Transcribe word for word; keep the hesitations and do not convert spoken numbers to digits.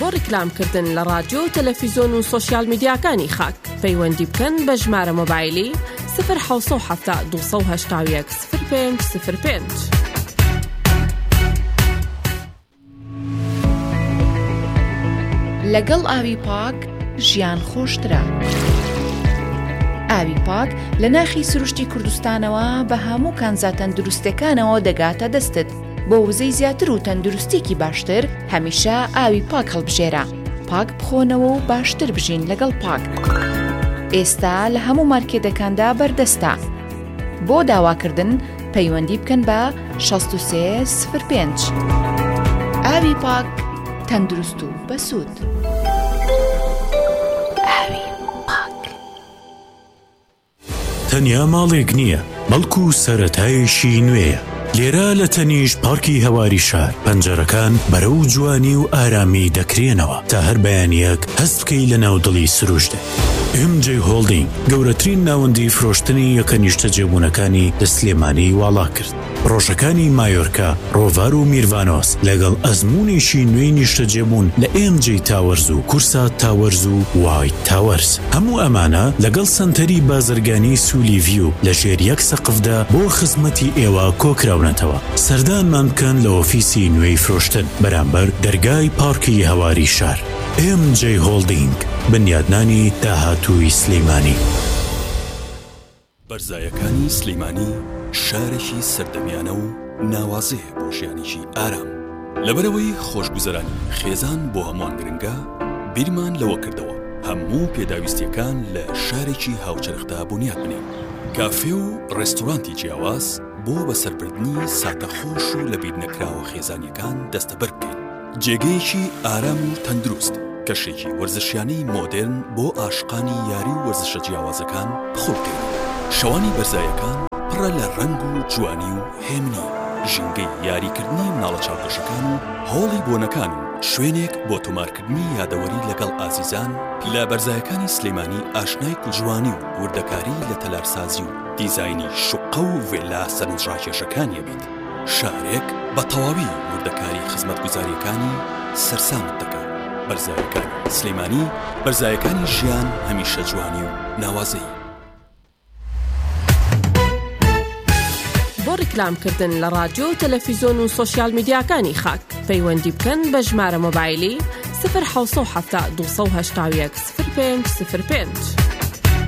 بۆ ڕیکلامکردن لە رادیۆ و تەلەڤیزۆن و سۆشیال میدیاکانی خاک پەیوەندی بکەن بە ژمارە مۆبایلی صفر حەوت هەفتا دوو سەد و هەشتا و یەک صفر پێنج صفر پێنج. لەگەڵ ئاوی پاک ژیان خۆشترە. ئاوی پاک لە ناخی سروشتی کوردستانەوە بە هەموو کانزا تەندروستەکانەوە دەگاتە دەستت. بۆ وزەی زیاتر و تەندروستێکی باشتر هەمیشە ئاوی پاک هەڵبژێرە. پاک بخۆنەوە و باشتر بژین لەگەڵ پاک. ئێستا لە هەموو مارکێتەکاندا بەردەستە. بۆ داواکردن پەیوەندی بکەن بە شەست و سێ صفر پێنج. ئاوی پاک تەندروست و بەسوود. ئاوی پاک تەنیا ماڵێک نییە، بەڵکو سەرەتایشی نوێیە. لێرە لە تەنیش پارکی هەواری شار پەنجەرەکان بەرەو جوانی و ئارامی دەکرێنەوە تا هەر بەیانیەک هەست بکەی لە ناودڵی سروشتە. ئێم جێ هۆڵدینگ گەورەترین ناوەندی فرۆشتنی یەکە نیشتە جێبوونەکانی لە سلێمانی واڵا کرد. ڕۆژەکانی مایۆرکا، ڕۆڤار و میروانۆس لەگەڵ ئەزمونێکی نوێی نیشتە جێبوون لە ئێم جێ تاوەرز و کورسا تاوەرز و وایت تاوەرز. هەموو ئەمانە لەگەڵ سنتەری بازرگانی سولی ڤیو لە ژێر یەک سەقفدا بۆ خزمەتی ئێوە کۆکراونەتەوە. سەردانمان بکەن لە ئۆفیسی نوێی فرۆشتن بەرامبەر دەرگای پارکی هەواری شار. ئێم جێ هۆڵدینگ، بنیادنانی داهاتووی سلێمانی. بەرزایەکانی سلێمانی شارێکی سەردەمیانە و ناوازەیە بۆ ژیانێکی ئارام. لەبەرەوەی خۆشگوزەرانی خێزان بۆ هەمووان گرنگە، بیرمان لەوە کردەوە هەموو پێداویستیەکان لە شارێکی هاوچەرخدا بنیاد بنێن. کافێ و ڕێستۆرانتی جیاواز بۆ بەسەربردنی ساتەخۆش و لە بیر نەکراوە خێزانیەکان دەستەبەر بکەین. جێگەیەکی ئارام و تەندروست، کەشێکی وەرزشیانەی مۆدێرن بۆ ئاشقانی یاری و وەرزشە جیاوازەکان بخۆڵکەین. شەوانی بەرزایەکان پڕە لە ڕەنگ و جوانی و هێمنی، ژینگەی یاریکردنی مناڵە چاوپۆشەکان و هۆڵی بۆنەکان و شوێنێک بۆ تۆمارکردنی یادەوەری لەگەڵ ئازیزان. لە بەرزایەکانی سلێمانی ئاشنای جوانی و وردەکاری لە تەلارسازی و دیزاینی شوقە و ڤێلا سەرنجڕاکێشەکانیە بێت. شارێک بە تەواوی وردەکاری خزمەتگوزاریەکانی سەرسامت دەکات. بەرزایەکانی سلێمانی، بەرزایەکانی ژیان هەمیشە جوانی و ناوازەی. بۆ ڕیکلامکردن لە رادیۆ و تەلەڤیزۆن و سۆشیال میدیاکانی خاک پەیوەندی بکەن بە ژمارە مۆبایلی صفر حەوت هەفتا دوو سەد و هەشتا و یەک صفر پێنج صفر پێنج.